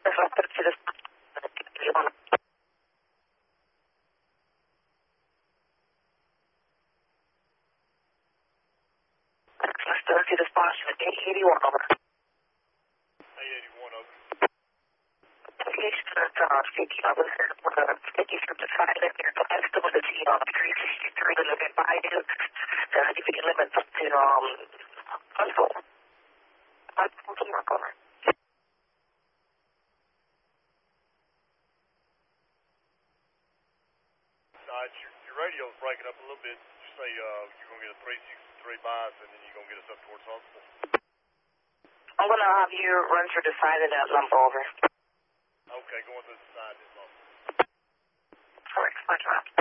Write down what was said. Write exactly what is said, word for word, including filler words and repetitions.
to this. You want let's see this box at eight eighty-one over. eight eighty-one over. Application at uh, Sticky over here. Uh, Sticky from the side of your stability on three sixty-three limit by you. The activity limit up to um uncle. Uncle mark over. Uh, your, your radio's breaking up a little bit. You say uh, you're going to get a three sixty-three bias and then you're going to get us up towards Huntsville. I'm going to have you run through the side of that lump over. Okay, going through the side of this lump. Correct, my drop.